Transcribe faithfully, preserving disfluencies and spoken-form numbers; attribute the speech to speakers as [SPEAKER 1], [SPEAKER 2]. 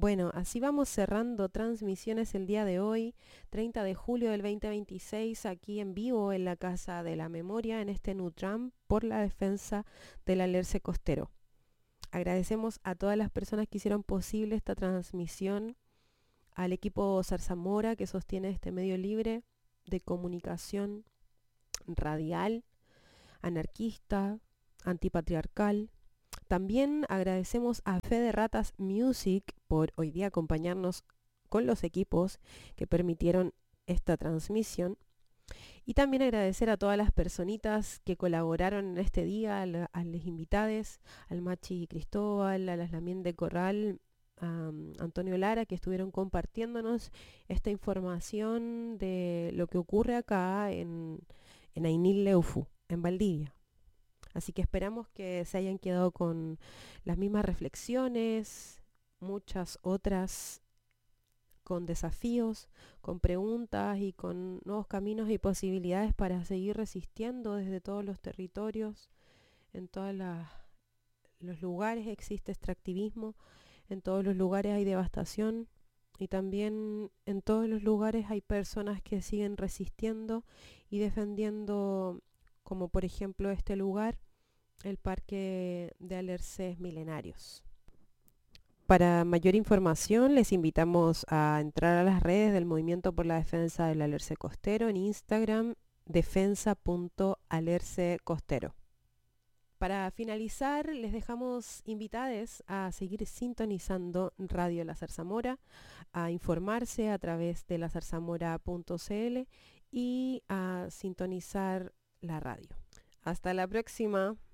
[SPEAKER 1] Bueno, así vamos cerrando transmisiones el día de hoy, treinta de julio del veinte veintiséis, aquí en vivo en la Casa de la Memoria, en este Nutram, por la defensa del Alerce Costero. Agradecemos a todas las personas que hicieron posible esta transmisión, al equipo Zarzamora que sostiene este medio libre de comunicación radial, anarquista, antipatriarcal. También agradecemos a Fede Ratas Music por hoy día acompañarnos con los equipos que permitieron esta transmisión. Y también agradecer a todas las personitas que colaboraron en este día, a, la, a los invitados, al Machi Cristóbal, a las Lamien de Corral, a um, Antonio Lara, que estuvieron compartiéndonos esta información de lo que ocurre acá en, en Ainil Leufu, en Valdivia. Así que esperamos que se hayan quedado con las mismas reflexiones, muchas otras con desafíos, con preguntas y con nuevos caminos y posibilidades para seguir resistiendo desde todos los territorios, en todos los lugares existe extractivismo, en todos los lugares hay devastación y también en todos los lugares hay personas que siguen resistiendo y defendiendo, como por ejemplo este lugar, el Parque de Alerces Milenarios. Para mayor información les invitamos a entrar a las redes del Movimiento por la Defensa del Alerce Costero en Instagram, defensa punto alerce costero. Para finalizar, les dejamos invitados a seguir sintonizando Radio La Zarzamora, a informarse a través de la zarzamora punto c l y a sintonizar la radio. Hasta la próxima.